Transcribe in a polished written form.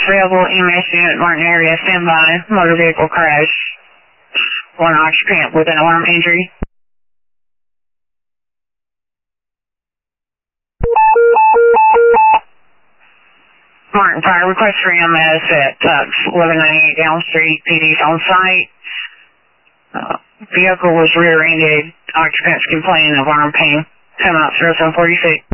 available EMS unit, Martin area, standby, motor vehicle crash. One occupant with an arm injury. Martin, fire request for EMS at 1198 Elm Street. PD's on site. Vehicle was rear-ended. Occupants complaining of arm pain. Come out 0746.